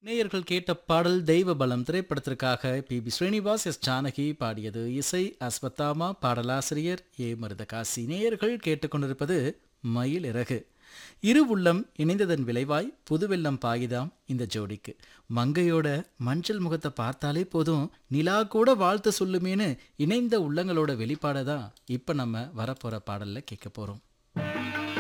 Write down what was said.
நேயர்கள் கேட்ட பாடல் தெய்வ பலம் திரைப்படத்திற்காக பி ஸ்ரீனிவாஸ் ஜானகி பாடியது. இசை அஸ்வத்தாமா, பாடலாசிரியர் மருதகாசி. நேயர்கள் கேட்டுக்கொண்டிருப்பது மயில் இறகு. இரு உள்ளம் இணைந்ததன் விளைவாய் புதுவெள்ளம் பாயுதாம் இந்த ஜோடிக்கு. மங்கையோட மஞ்சள் முகத்தை பார்த்தாலே போதும், நிலா கூட வாழ்த்து சொல்லுமேனு இணைந்த உள்ளங்களோட வெளிப்பாடை தான் இப்ப நம்ம வரப்போற பாடல்ல கேட்க போறோம்.